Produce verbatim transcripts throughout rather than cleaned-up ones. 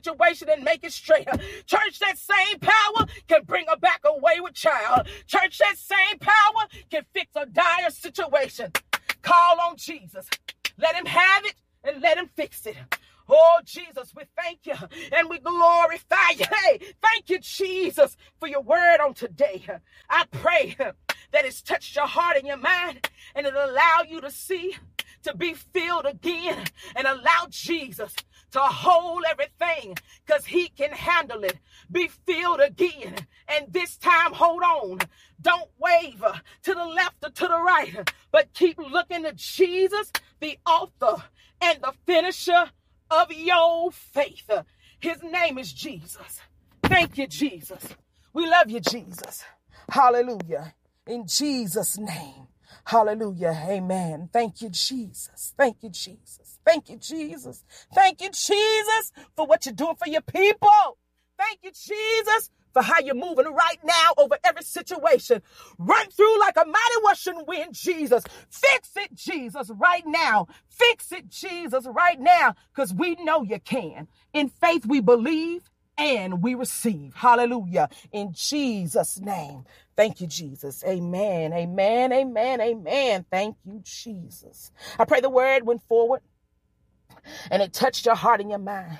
situation and make it straight. Church, that same power can bring her back a wayward child. Church, that same power can fix a dire situation. Call on Jesus. Let him have it and let him fix it. Oh, Jesus, we thank you and we glorify you. Hey, thank you, Jesus, for your word on today. I pray that it's touched your heart and your mind and it'll allow you to see, to be filled again, and allow Jesus to hold everything because he can handle it. Be filled again, and this time hold on. Don't waver to the left or to the right, but keep looking to Jesus, the author and the finisher of your faith. His name is Jesus. Thank you, Jesus. We love you, Jesus. Hallelujah. In Jesus' name. Hallelujah. Amen. Thank you, Jesus. Thank you, Jesus. Thank you, Jesus. Thank you, Jesus, for what you're doing for your people. Thank you, Jesus, for how you're moving right now over every situation. Run through like a mighty rushing wind, Jesus. Fix it, Jesus, right now. Fix it, Jesus, right now, because we know you can. In faith, we believe and we receive. Hallelujah. In Jesus' name. Thank you, Jesus. Amen. Amen. Amen. Amen. Thank you, Jesus. I pray the word went forward and it touched your heart and your mind.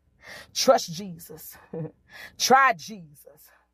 Trust Jesus. Try Jesus.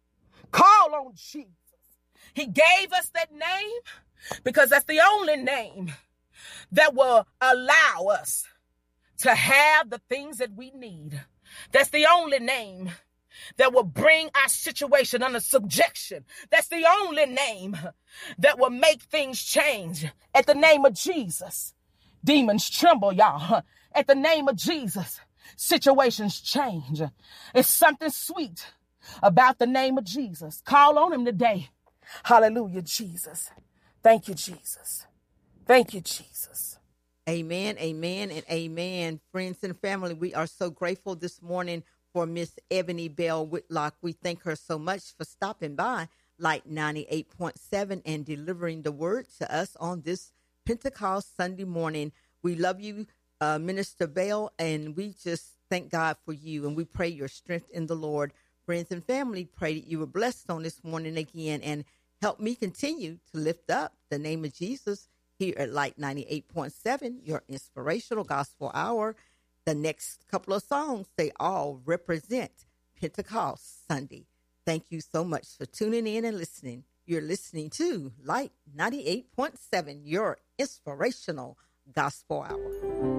Call on Jesus. He gave us that name because that's the only name that will allow us to have the things that we need. That's the only name that will bring our situation under subjection. That's the only name that will make things change. At the name of Jesus, demons tremble, y'all. At the name of Jesus, situations change. It's something sweet about the name of Jesus. Call on him today. Hallelujah, Jesus. Thank you, Jesus. Thank you, Jesus. Amen, amen, and amen. Friends and family, we are so grateful this morning for Miss Ebony Bell Whitlock. We thank her so much for stopping by Light ninety-eight point seven and delivering the word to us on this Pentecost Sunday morning. We love you, uh, Minister Bell, and we just thank God for you, and we pray your strength in the Lord. Friends and family, pray that you were blessed on this morning again, and help me continue to lift up the name of Jesus here at Light ninety-eight point seven, your inspirational gospel hour. The next couple of songs, they all represent Pentecost Sunday. Thank you so much for tuning in and listening. You're listening to Light ninety-eight point seven, your inspirational gospel hour.